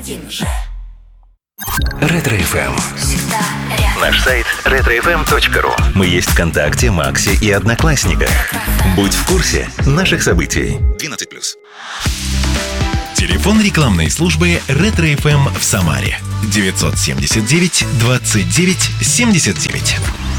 Ретро-ФМ. Наш сайт retrofm.ru. Мы есть ВКонтакте, Максе и Одноклассниках. Будь в курсе наших событий. 12+. Телефон рекламной службы Ретро-ФМ в Самаре. 979 29 79.